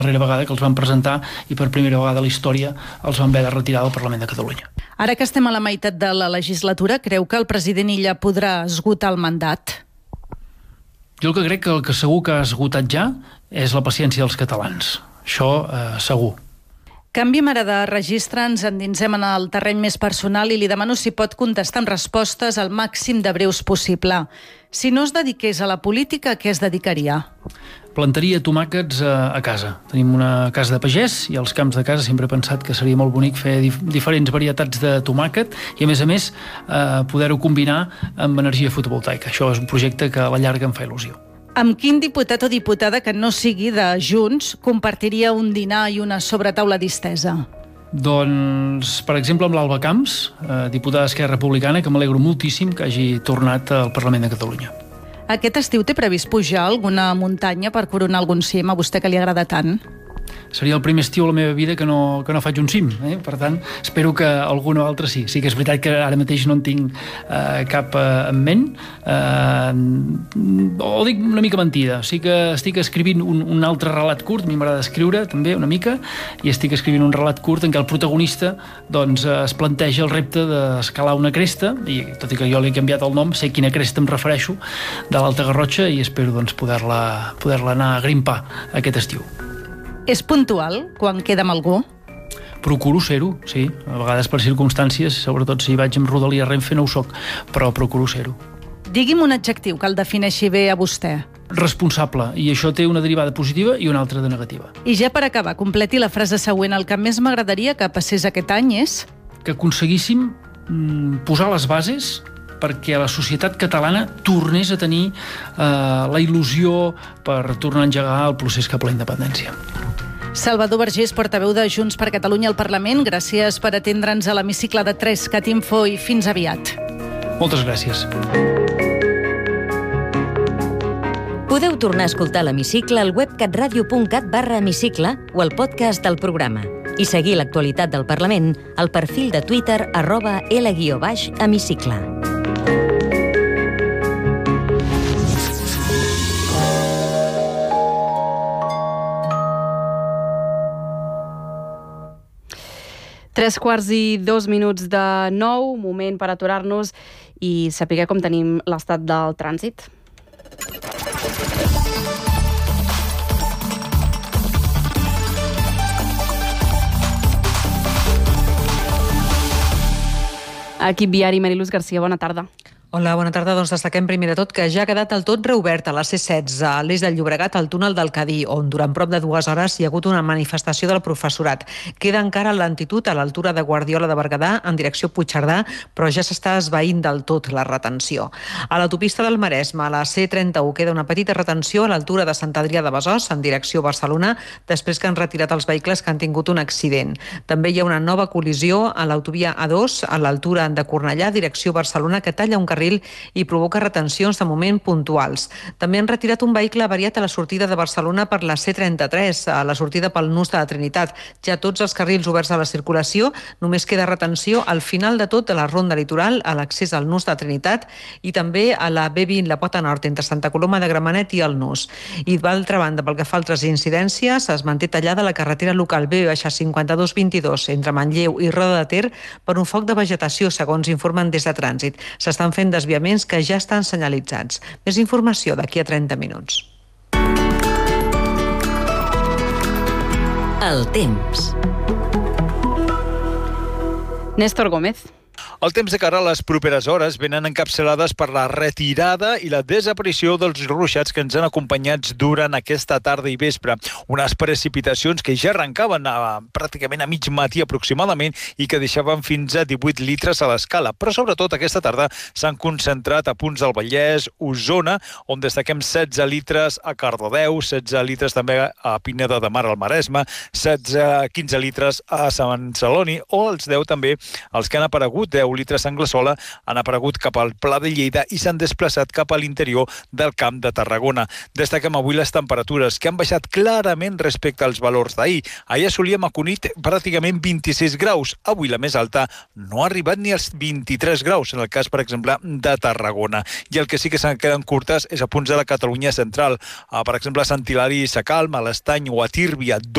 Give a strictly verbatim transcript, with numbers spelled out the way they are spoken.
darrera vegada que els van presentar i per primera vegada a la història els van haver de retirar del Parlament de Catalunya. Ara que estem a la meitat de la legislatura, creu que el president Illa podrà esgotar el mandat? Jo el que crec que el que segur que ha esgotat ja és la paciència dels catalans. Això eh, segur. Canviem ara de registre, ens endinsem en el terreny més personal i li demano si pot contestar amb respostes al màxim de breus possible. Si no es dediqués a la política, a què es dedicaria? Plantaria tomàquets a, a casa. Tenim una casa de pagès i als camps de casa sempre he pensat que seria molt bonic fer dif diferents varietats de tomàquet i, a més a més, eh, poder-ho combinar amb energia fotovoltaica. Això és un projecte que a la llarga em fa il·lusió. Amb quin diputat o diputada que no sigui de Junts compartiria un dinar i una sobretaula distesa? Doncs, per exemple, amb l'Alba Camps, eh, diputada d'Esquerra Republicana, que m'alegro moltíssim que hagi tornat al Parlament de Catalunya. Aquest estiu té previst pujar alguna muntanya per coronar algun cim, a vostè que li agrada tant? Seria el primer estiu a la meva vida que no, que no faig un cim, eh? Per tant, espero que alguna altra sí. Sí que és veritat que ara mateix no en tinc eh, cap eh, en ment, eh, o dic una mica mentida. Sí que estic escrivint un, un altre relat curt, a mi m'agrada escriure també una mica, i estic escrivint un relat curt en què el protagonista doncs, es planteja el repte d'escalar una cresta, i tot i que jo li he canviat el nom, sé quina cresta em refereixo, de l'Alta Garrotxa, i espero doncs, poder-la poder-la anar a grimpar aquest estiu. És puntual quan queda amb algú? Procuro ser-ho, sí. A vegades per circumstàncies, sobretot si vaig amb Rodalia Renfe, no ho soc, però procuro ser-ho. Digui'm un adjectiu que el defineixi bé a vostè. Responsable, i això té una derivada positiva i una altra de negativa. I ja per acabar, completi la frase següent. El que més m'agradaria que passés aquest any és... Que aconseguíssim mm, posar les bases perquè la societat catalana tornés a tenir eh, la il·lusió per tornar a engegar el procés cap a la independència. Salvador Vergés, portaveu de Junts per Catalunya al Parlament, gràcies per atendre'ns a l'hemicicle de tres Catinfo i fins aviat. Moltes gràcies. Podeu tornar a escoltar l'hemicicle al web catradio punt cat barra hemicicle o al podcast del programa i seguir l'actualitat del Parlament al perfil de Twitter arroba L guió baix hemicicle. Tres quarts i dos minuts de nou, moment per aturar-nos i saber com tenim l'estat del trànsit. Equip viari, Mariluz Garcia, bona tarda. Hola, bona tarda. Doncs destaquem primer de tot que ja ha quedat del tot reobert a la C setze, a l'eix del Llobregat, al túnel del Cadí, on durant prop de dues hores hi ha hagut una manifestació del professorat. Queda encara lentitud a l'altura de Guardiola de Berguedà en direcció Puigcerdà, però ja s'està esvaint del tot la retenció. A l'autopista del Maresme, a la C trenta-u, queda una petita retenció a l'altura de Sant Adrià de Besòs, en direcció Barcelona, després que han retirat els vehicles que han tingut un accident. També hi ha una nova col·lisió a l'autovia A dos, a l'altura de Cornellà, direcció Barcelona, que talla un carril i provoca retencions de moment puntuals. També han retirat un vehicle avariat a la sortida de Barcelona per la C trenta-tres, a la sortida pel Nus de la Trinitat. Ja tots els carrils oberts a la circulació, només queda retenció al final de tot de la ronda litoral, a l'accés al Nus de la Trinitat i també a la B vint, la Pota Nord, entre Santa Coloma de Gramenet i el Nus. I d'altra banda, pel que fa a altres incidències, es manté tallada la carretera local B cinquanta-dos vint-i-dos entre Manlleu i Roda de Ter per un foc de vegetació, segons informen des de Trànsit. S'estan fent desviaments que ja estan senyalitzats. Més informació d'aquí a trenta minuts. El temps. Néstor Gómez. El temps de cara a les properes hores venen encapçalades per la retirada i la desaparició dels ruixats que ens han acompanyats durant aquesta tarda i vespre. Unes precipitacions que ja arrencaven a, pràcticament a mig matí aproximadament i que deixaven fins a divuit litres a l'escala. Però sobretot aquesta tarda s'han concentrat a punts del Vallès, Osona, on destaquem setze litres a Cardedeu, setze litres també a Pineda de Mar al Maresme, setze a quinze litres a Sant Celoni o els deu també els que han aparegut, deu litres Anglesola han aparegut cap al Pla de Lleida i s'han desplaçat cap a l'interior del Camp de Tarragona. Destaquem avui les temperatures, que han baixat clarament respecte als valors d'ahir. Ahir assolíem a Cunit pràcticament vint-i-sis graus. Avui la més alta no ha arribat ni als vint-i-tres graus, en el cas, per exemple, de Tarragona. I el que sí que se'n queden curtes és a punts de la Catalunya central. Per exemple, a Sant Hilari i Sacalm, a l'Estany o a Tírvia,